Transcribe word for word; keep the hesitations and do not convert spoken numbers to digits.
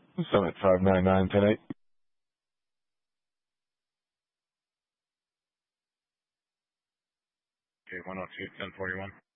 Summit five nine nine ten eight. Okay, one oh two, ten forty-one.